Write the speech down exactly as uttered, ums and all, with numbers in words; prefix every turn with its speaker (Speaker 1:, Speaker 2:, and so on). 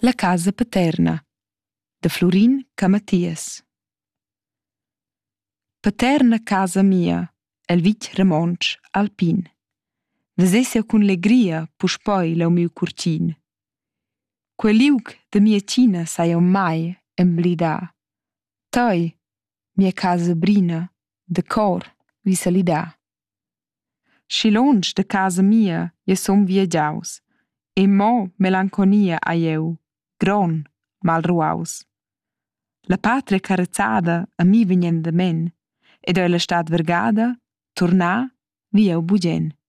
Speaker 1: La casa paterna de Florin Camatias. Paterna casa mia, el vitg romontsch alpin. Vesessia cun legria puspoi leu miu curtin. Quel liug da mia tgina saja mai emblidà. Toi, mia casa brina, de cor vi salidà. Schilonsch da casa mia ja som viagiaus, e mo melanconia ai eu, gron mal ruaus. La patria carrezzada a mi vegnendamen, ed eu la stad vergada, tornà vi eu bugen.